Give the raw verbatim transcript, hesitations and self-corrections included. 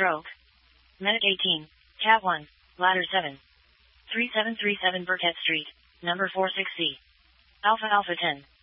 Stroke. Medic eighteen, Cat one, Ladder seven. three seven three seven Burkett Street, number four six C. Alpha Alpha ten.